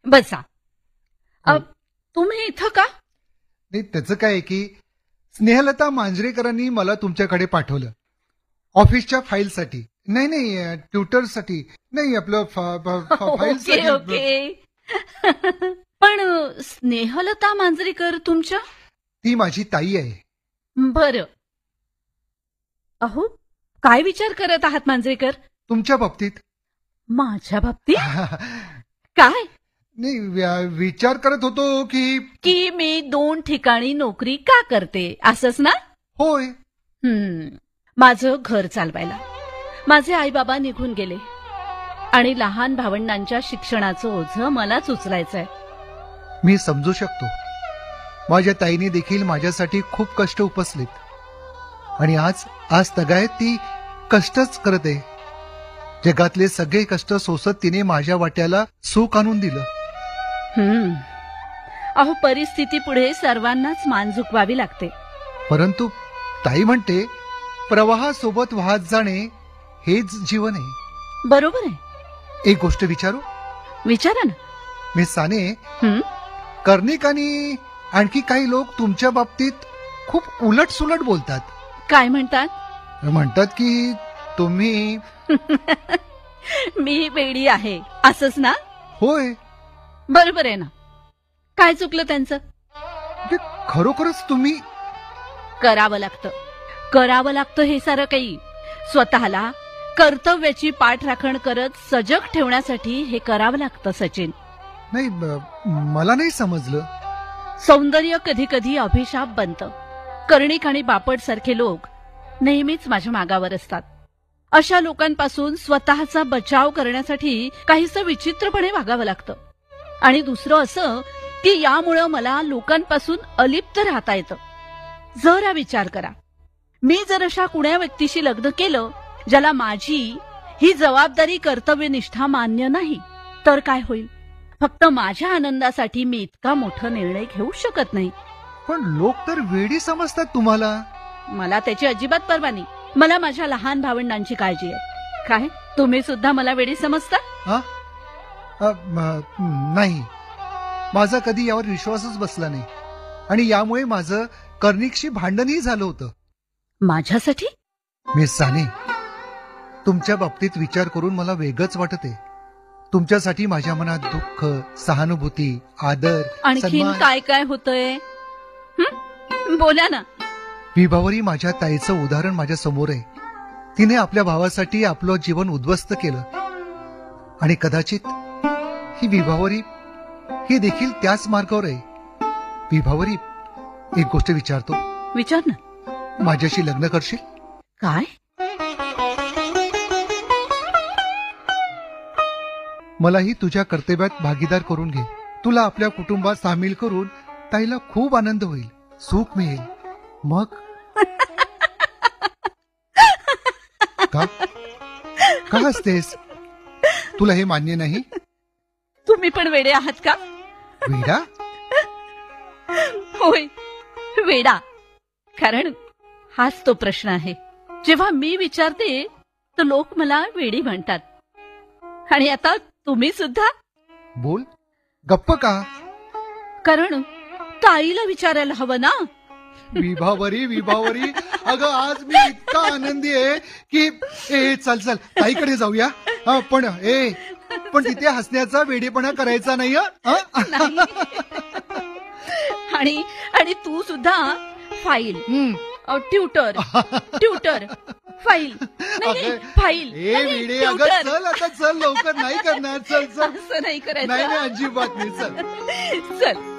बसा. हो. तुम्ही इथं का? नाही, त्याचं काय आहे की स्नेहलता मांजरेकरांनी मला तुमच्याकडे पाठवलं ऑफिसच्या फाईलसाठी. नाही, ट्युटरसाठी नाही, आपलं ओके फाईलसाठी. ओके. पण स्नेहलता मांजरेकर तुमच्या? ती माझी ताई आहे. बरं. अहो, काय विचार करत आहात मांजरेकर? तुमच्या बाबतीत. माझ्या बाबतीत? काय? नाही, विचार करत होतो की की मी 2 ठिकाणी नोकरी का करते, असंच ना? होय. माझं घर चालवायला माझे आई बाबा निघून गेले आणि लहान भावंडांच्या शिक्षणाचं ओझं मलाच उचलायचंय. मी समजू शकतो. माझ्या ताईने देखील माझ्यासाठी खूप कष्ट उपसलेत आणि आज तगायत ती कष्टच करते. जगातले सगळे कष्ट सोसत तिने माझ्या वाट्याला सुख आणून दिलं. अहो, परिस्थिती पुढे सर्वांनाच मान झुकवावी लागते. परंतु ताई म्हणते प्रवाहासोबत वाहत जाणे हेच जीवन आहे. बरोबर आहे. एक गोष्ट विचारू? विचारा ना. मिस साने, हं? कर्णिक आणि आणखी काही लोक तुमच्या बाबतीत खूप उलट सुलट बोलतात. काय म्हणतात? म्हणतात की तुम्ही मी वेडी आहे, असंच ना? होय. बरोबर आहे ना. काय चुकलं त्यांचं? म्हणजे खरोखरच तुम्ही करावं लागतं हे सारं काही. स्वतःला कर्तव्याची पाठराखण करत सजग ठेवण्यासाठी हे करावं लागतं सचिन. नाही, मला नाही समजलं. सौंदर्य कधी कधी अभिशाप बनतं. कर्णिक आणि बापट सारखे लोक नेहमीच माझ्या मागावर असतात. अशा लोकांपासून स्वतःचा बचाव करण्यासाठी काहीसं विचित्रपणे वागावं लागतं. आणि दुसरं असं की यामुळं मला लोकांपासून अलिप्त राहता येतं. जरा विचार करा, मी जर अशा कुण्या व्यक्तीशी लग्न केलं ज्याला माझी ही जबाबदारी कर्तव्यनिष्ठा मान्य नाही, तर काय होईल? फक्त माझ्या आनंदासाठी मी इतका मोठा निर्णय घेऊ शकत नाही. पण लोक तर वेडी समजतात तुम्हाला. मला त्याची अजिबात पर्वा नाही. मला माझ्या लहान भावंडांची काळजी आहे. काय तुम्ही सुद्धा मला वेडी समजता? नाही, माझा कधी यावर विश्वासच बसला नाही आणि यामुळे माझं कर्णिकशी भांडणही झालं होतं. माझ्यासाठी? मिस साने, तुमच्या बाबतीत विचार करून मला वेगळंच वाटते. तुमच्यासाठी माझ्या मनात दुःख, सहानुभूती, आदर, आणखीन सन्मान. काय काय होतंय? बोला ना. विभावरी माझ्या ताईचं उदाहरण माझ्या समोर आहे. तिने आपल्या भावासाठी आपलं जीवन उद्ध्वस्त केलं आणि कदाचित ही विभावरी ही देखील त्याच मार्गावर आहे. विभावरी, एक गोष्ट विचारतो. विचार ना. माझ्याशी लग्न करशील? काय? मलाही तुझ्या कर्तव्यात भागीदार करून घे. तुला आपल्या कुटुंबात सामील करून ताईला खूप आनंद होईल, सुख मिळेल. मग का हसतेस? तुला हे मान्य नाही? तुम्ही पण वेडे आहात का? वेडा? होय, वेडा. कारण हाच तो प्रश्न आहे. जेव्हा मी विचारते तर लोक मला वेडी म्हणतात. आणि आता तुम्ही सुद्धा? बोल, गप्प का? कारण ताईला विचारायला हवं ना. विभावरी, अगं आज मी इतका आनंदी आहे की चल ताईकडे जाऊया. पण तिथे हसण्याचा वेडेपणा करायचा नाही. आणि तू सुद्धा फाईल, ट्युटर फाईल, फाईल. चल लवकर. नाही करणार. चल असं नाही करायचं. नाही, अजिबात नाही. चल.